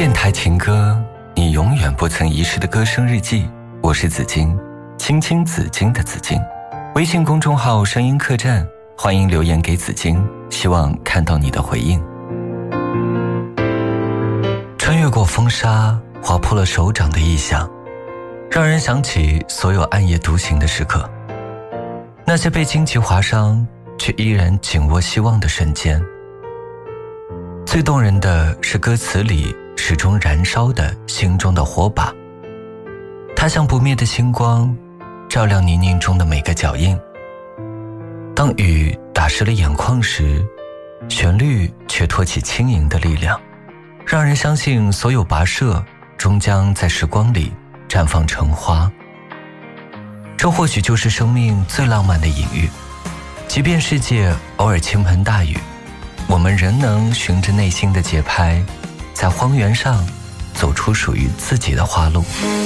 电台情歌，你永远不曾遗失的歌声日记。我是紫金，青青紫金的紫金。微信公众号声音客栈，欢迎留言给紫金，希望看到你的回应。穿越过风沙，划破了手掌的意象，让人想起所有暗夜独行的时刻，那些被荆棘划伤却依然紧握希望的瞬间。最动人的是歌词里始终燃烧的心中的火把，它像不灭的星光，照亮泥泞中的每个脚印。当雨打湿了眼眶时，旋律却托起轻盈的力量，让人相信所有跋涉终将在时光里绽放成花。这或许就是生命最浪漫的隐喻，即便世界偶尔倾盆大雨，我们仍能循着内心的节拍，在荒原上走出属于自己的花路。